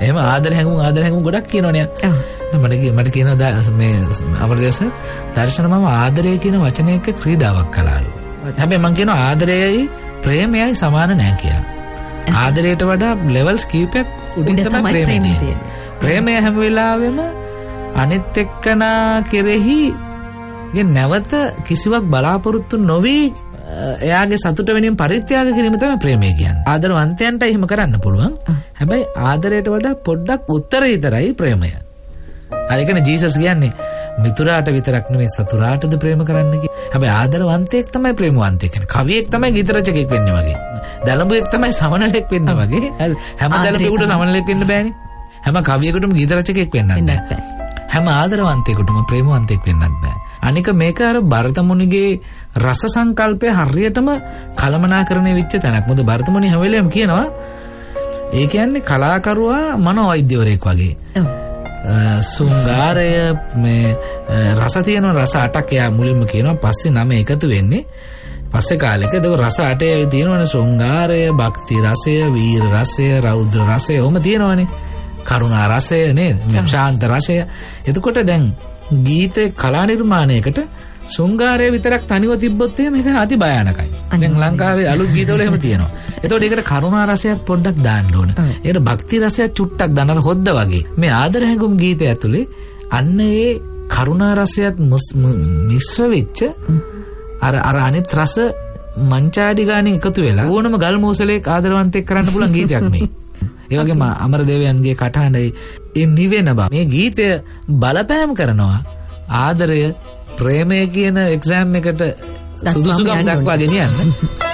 එහෙම ආදර හැඟුම් ගොඩක් කියනවනේ. මට කියනවා මේ අපරදේව සර් දර්ශන මම ආදරය කියන වචනයක ක්‍රීඩාවක් කළාලු. හැබැයි මම කියනවා ආදරයයි ප්‍රේමයයි සමාන නෑ කියලා. ආදරයට වඩා ලෙවල්ස් කීපයක් උඩින් තමයි ප්‍රේමය තියෙන්නේ. ප්‍රේමය හැම වෙලාවෙම අනිත් එක්කනා කෙරෙහි නැවත කිසිවක් බලාපොරොත්තු නොවි එයාගේ සතුට වෙනින් පරිත්‍යාග කිරීම තමයි ප්‍රේමය කියන්නේ. ආදරවන්තයන්ට එහෙම කරන්න පුළුවන්. හැබැයි ආදරයට වඩා පොඩ්ඩක් උත්තරීතරයි ප්‍රේමය. හරි කියන්නේ ජීසස් කියන්නේ මිතුරාට විතරක් නෙමෙයි සතුරාටද ප්‍රේම කරන්න කියලා. හැබැයි ආදරවන්තයෙක් තමයි ප්‍රේමවන්තයෙක් කියන්නේ. කවියෙක් තමයි ගීත රචකයෙක් වෙන්නේ වගේ. දලඹුවෙක් තමයි සමනලෙක් වෙන්නේ වගේ. හැම දලඹුවෙකුට සමනලෙක් වෙන්න බෑනේ. හැම කවියෙකුටම ගීත රචකයෙක් වෙන්නත් බෑ. හැම ආදරවන්තයෙකුටම ප්‍රේමවන්තයෙක් වෙන්නත් බෑ. අනික මේක අර භරත මුනිගේ රස සංකල්පය හරියටම කළමනාකරණය වෙච්ච තැනක්. මොකද භරත මුනි හැම වෙලේම කියනවා ඒ කියන්නේ කලාකරුවා මනෝවෛද්‍යවරයෙක් වගේ. සුංගාරය මේ රස තියෙන රස 8ක් එයා මුලින්ම කියනවා. පස්සේ 9 එකතු වෙන්නේ. පස්සේ කාලෙක ඒක රස 8 තියෙනවනේ. සුංගාරය, භක්ති රසය, වීර රසය, රෞද්‍ර රසය ඔහොම තියෙනවනේ. කරුණා රසය නේද? ශාන්ත රසය. එතකොට දැන් ගීතේ කලා නිර්මාණයකට සුංගාරය විතරක් තනිව තිබ්බොත් එහෙම ඒක අති භයානකයි. දැන් ලංකාවේ අලුත් ගීතවල එහෙම තියෙනවා. එතකොට ඒකට කරුණා රසයත් පොඩ්ඩක් දාන්න ඕන. ඒකට භක්ති රසයත් චුට්ටක් දාන්න හොද්ද වගේ. මේ ආදර හැඟුම් ගීතය ඇතුලේ අන්න ඒ කරුණා රසයත් මිශ්‍ර වෙච්ච අර අනිත් රස මංචාඩි ගානේ එකතු වෙලා ඕනම ගල් මෝසලයක ආදරවන්තයෙක් කරන්න පුළුවන් ගීතයක් මේ. ඒ වගේම අමරදේවයන්ගේ කටහඬයි ඒ නිවෙන බව. මේ ගීතය බලපෑම් කරනවා ආදරය ප්‍රේමය කියන එක්සෑම් එකට සුදුසුකම් දක්වා ගෙනියන්න.